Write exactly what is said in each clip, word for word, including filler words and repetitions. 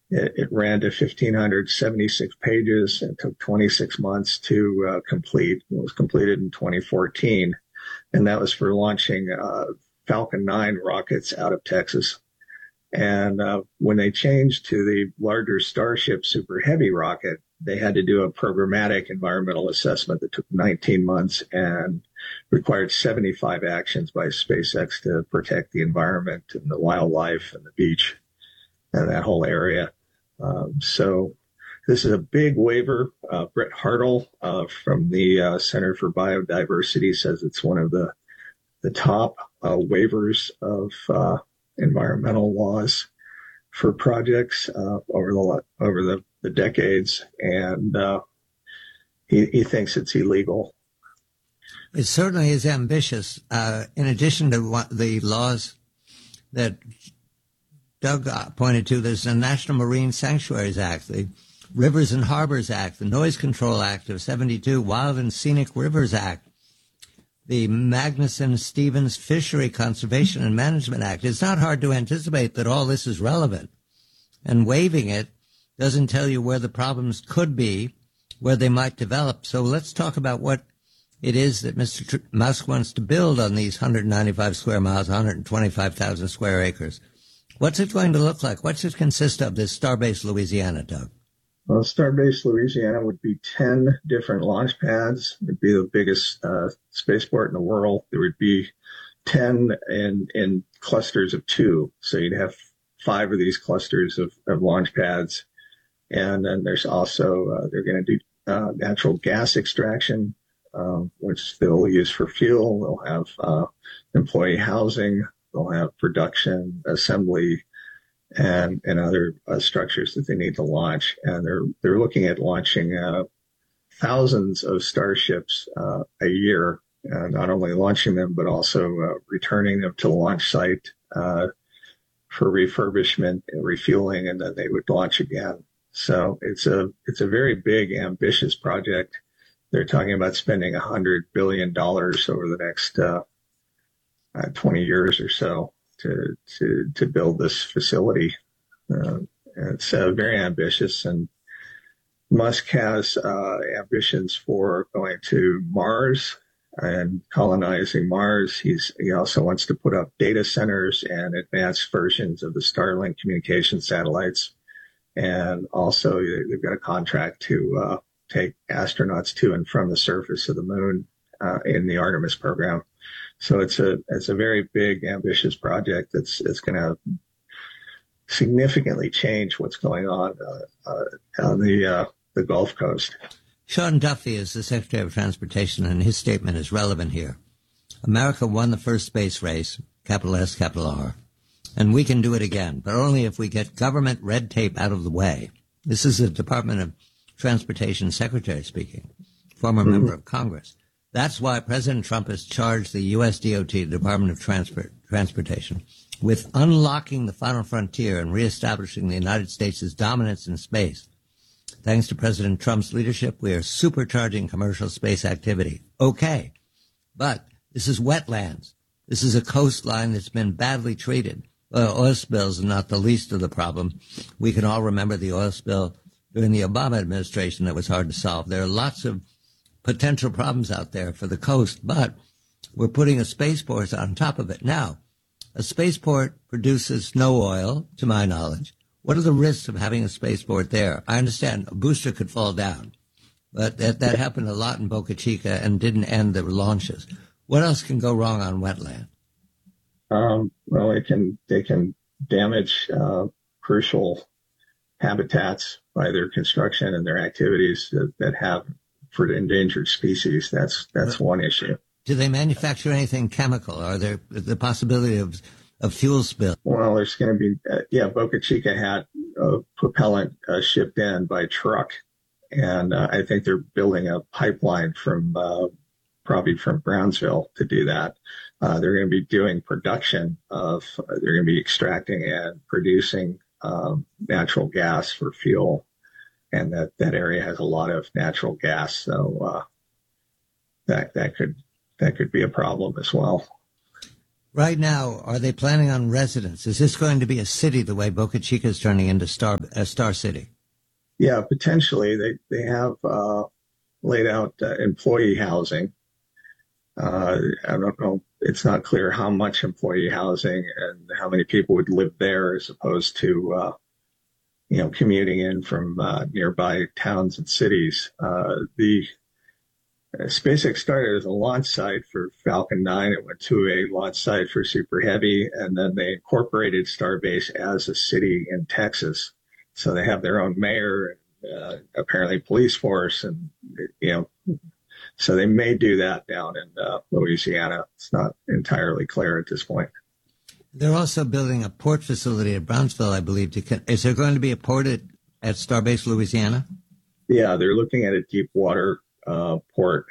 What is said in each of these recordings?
It, it ran to one thousand five hundred seventy-six pages and took twenty-six months to uh, complete. It was completed in twenty fourteen, and that was for launching uh, Falcon nine rockets out of Texas. And uh, when they changed to the larger Starship Super Heavy rocket, they had to do a programmatic environmental assessment that took nineteen months and required seventy-five actions by SpaceX to protect the environment and the wildlife and the beach and that whole area. Um, so this is a big waiver. Uh, Brett Hartle uh, from the uh, Center for Biodiversity says it's one of the the top uh, waivers of uh, environmental laws for projects uh, over the over the, the decades, and uh, he, he thinks it's illegal. It certainly is ambitious. Uh, in addition to what the laws that Doug pointed to, there's the National Marine Sanctuaries Act, the Rivers and Harbors Act, the Noise Control Act of seventy-two, Wild and Scenic Rivers Act, the Magnuson-Stevens Fishery Conservation and Management Act. It's not hard to anticipate that all this is relevant. And waiving it doesn't tell you where the problems could be, where they might develop. So let's talk about what it is that Mister Musk wants to build on these one hundred ninety-five square miles, one hundred twenty-five thousand square acres. What's it going to look like? What's it consist of, this Starbase Louisiana, Doug? Well, Starbase Louisiana would be ten different launch pads. It would be the biggest uh, spaceport in the world. There would be ten in, in clusters of two. So you'd have five of these clusters of, of launch pads. And then there's also, uh, they're going to do uh, natural gas extraction, um, which they'll use for fuel. They'll have uh, employee housing. They'll have production, assembly, and and other uh, structures that they need to launch. And they're they're looking at launching uh, thousands of Starships uh, a year, uh, not only launching them but also uh, returning them to the launch site uh, for refurbishment and refueling, and then they would launch again. So it's a it's a very big, ambitious project. They're talking about spending a hundred billion dollars over the next uh, uh, twenty years or so to to to build this facility. Uh, it's uh, very ambitious, and Musk has uh, ambitions for going to Mars and colonizing Mars. He's he also wants to put up data centers and advanced versions of the Starlink communication satellites, and also they've got a contract to uh, take astronauts to and from the surface of the moon uh, in the Artemis program. So it's a it's a very big, ambitious project that's it's going to significantly change what's going on uh, uh, on the uh, the Gulf Coast. Sean Duffy is the Secretary of Transportation, and his statement is relevant here. America won the first space race, capital S, capital R, and we can do it again, but only if we get government red tape out of the way. This is the Department of Transportation Secretary speaking, former mm-hmm. member of Congress. That's why President Trump has charged the U S D O T, the Department of Transport, Transportation, with unlocking the final frontier and reestablishing the United States' dominance in space. Thanks to President Trump's leadership, we are supercharging commercial space activity. Okay, but this is wetlands. This is a coastline that's been badly treated. Uh, oil spills are not the least of the problem. We can all remember the oil spill during the Obama administration that was hard to solve. There are lots of potential problems out there for the coast, but we're putting a spaceport on top of it. Now, a spaceport produces no oil, to my knowledge. What are the risks of having a spaceport there? I understand a booster could fall down, but that, that happened a lot in Boca Chica and didn't end the launches. What else can go wrong on wetland? Um, well, it can, they can damage uh, crucial habitats by their construction and their activities that, that have for endangered species. That's that's one issue. Do they manufacture anything chemical? Are there the possibility of of fuel spill? Well, there's going to be, uh, yeah, Boca Chica had uh, propellant uh, shipped in by truck, and uh, I think they're building a pipeline from uh, probably from Brownsville to do that. Uh, they're going to be doing production of, uh, they're going to be extracting and producing um, natural gas for fuel. And that, that area has a lot of natural gas, so uh, that that could that could be a problem as well. Right now, are they planning on residents? Is this going to be a city the way Boca Chica is turning into Star uh, Star City? Yeah, potentially. They they have uh, laid out uh, employee housing. Uh, I don't know. It's not clear how much employee housing and how many people would live there as opposed to, uh, you know, commuting in from uh, nearby towns and cities. Uh, the uh, SpaceX started as a launch site for Falcon nine. It went to a launch site for Super Heavy, and then they incorporated Starbase as a city in Texas. So they have their own mayor and uh, apparently police force, and you know, so they may do that down in uh, Louisiana. It's not entirely clear at this point. They're also building a port facility at Brownsville, I believe. To, is there going to be a port at, at Starbase Louisiana? Yeah, they're looking at a deep water uh, port.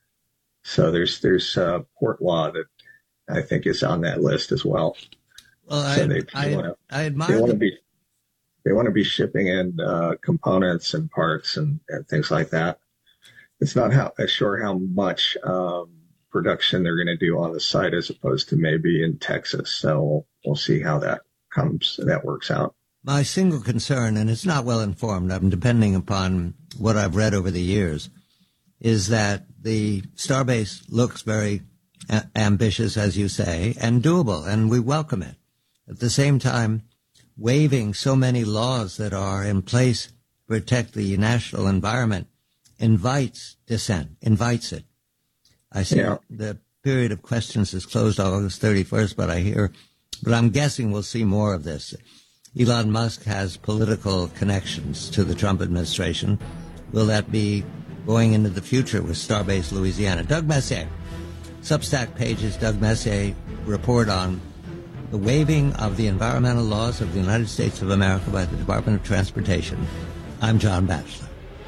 So there's there's uh, port law that I think is on that list as well. Well, so I, they, they I, wanna, I admire. They want to the, be they want to be shipping in uh, components and parts and, and things like that. It's not how, sure how much um, production they're going to do on the site as opposed to maybe in Texas. So we'll, we'll see how that comes, that works out. My single concern, and it's not well informed, I'm depending upon what I've read over the years, is that the Starbase looks very a- ambitious, as you say, and doable, and we welcome it. At the same time, waiving so many laws that are in place to protect the national environment invites dissent, invites it. I see yeah. the period of questions is closed August thirty-first, but I hear, but I'm guessing we'll see more of this. Elon Musk has political connections to the Trump administration. Will that be going into the future with Starbase Louisiana? Doug Messier, Substack pages, Doug Messier report on the waiving of the environmental laws of the United States of America by the Department of Transportation. I'm John Batchelor.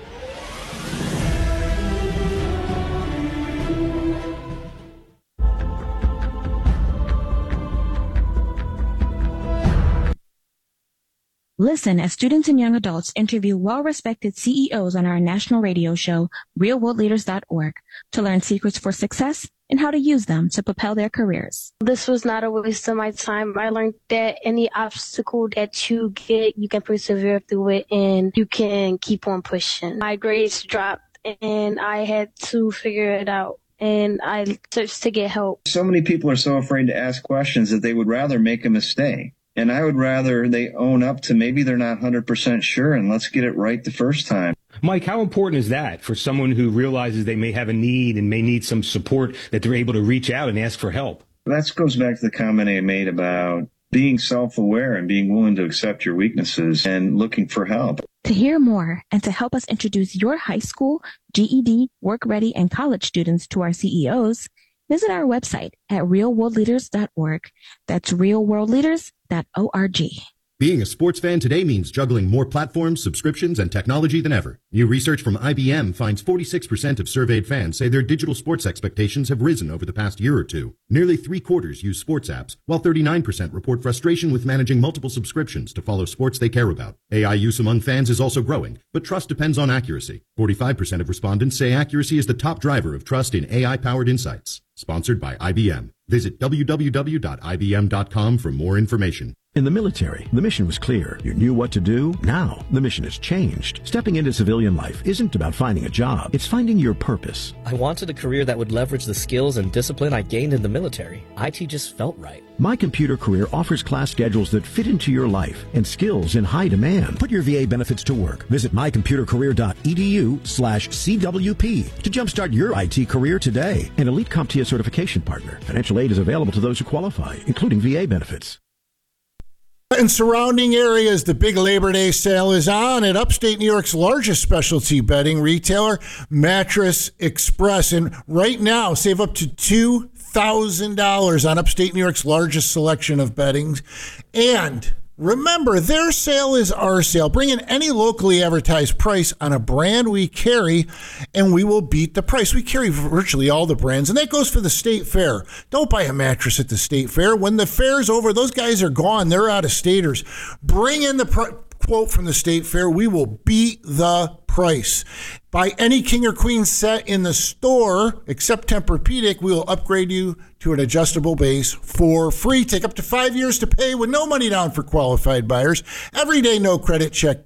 Listen as students and young adults interview well-respected C E Os on our national radio show, real world leaders dot org, to learn secrets for success and how to use them to propel their careers. This was not a waste of my time. I learned that any obstacle that you get, you can persevere through it and you can keep on pushing. My grades dropped and I had to figure it out. And I searched to get help. So many people are so afraid to ask questions that they would rather make a mistake. And I would rather they own up to maybe they're not one hundred percent sure, and let's get it right the first time. Mike, how important is that for someone who realizes they may have a need and may need some support, that they're able to reach out and ask for help? That goes back to the comment I made about being self-aware and being willing to accept your weaknesses and looking for help. To hear more and to help us introduce your high school, G E D, work-ready, and college students to our C E Os, visit our website at real world leaders dot org. That's real world leaders dot org. Being a sports fan today means juggling more platforms, subscriptions, and technology than ever. New research from I B M finds forty-six percent of surveyed fans say their digital sports expectations have risen over the past year or two. Nearly three quarters use sports apps, while thirty-nine percent report frustration with managing multiple subscriptions to follow sports they care about. A I use among fans is also growing, but trust depends on accuracy. forty-five percent of respondents say accuracy is the top driver of trust in A I-powered insights. Sponsored by I B M. Visit w w w dot i b m dot com for more information. In the military, the mission was clear. You knew what to do. Now, the mission has changed. Stepping into civilian life isn't about finding a job. It's finding your purpose. I wanted a career that would leverage the skills and discipline I gained in the military. I T just felt right. My Computer Career offers class schedules that fit into your life and skills in high demand. Put your V A benefits to work. Visit my computer career dot e d u slash C W P to jumpstart your I T career today. An Elite CompTIA certification partner. Financial aid is available to those who qualify, including V A benefits. In surrounding areas, the big Labor Day sale is on at upstate New York's largest specialty bedding retailer, Mattress Express. And right now, save up to two thousand dollars on upstate New York's largest selection of beddings. And remember, their sale is our sale. Bring in any locally advertised price on a brand we carry, and we will beat the price. We carry virtually all the brands, and that goes for the state fair. Don't buy a mattress at the state fair. When the fair's over, those guys are gone. They're out of staters. Bring in the pr- quote from the state fair. We will beat the price. Buy any king or queen set in the store, except Tempur-Pedic, we will upgrade you to an adjustable base for free. Take up to five years to pay with no money down for qualified buyers. Everyday no credit check